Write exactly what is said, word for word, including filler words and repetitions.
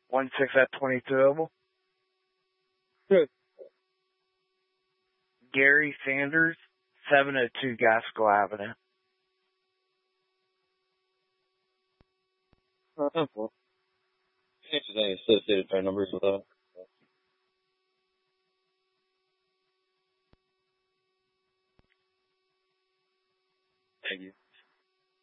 one six at twenty-two Oval. Good. Gary Sanders, seven oh two Gaskell Avenue. Uh, well, if there's any associated phone numbers with that. Thank you.